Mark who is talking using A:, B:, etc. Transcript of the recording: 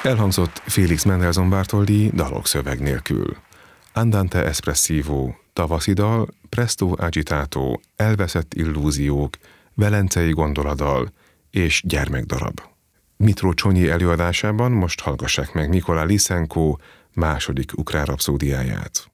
A: Elhangzott Félix Mendelssohn Bartholdy dalok szöveg nélkül. Andante espressivo, tavaszi dal, presto agitato, elveszett illúziók, velencei gondoladal és gyermekdarab. Dmytro Csonyi előadásában most hallgassák meg Nikolaj Lysenko második ukrán rapszódiáját.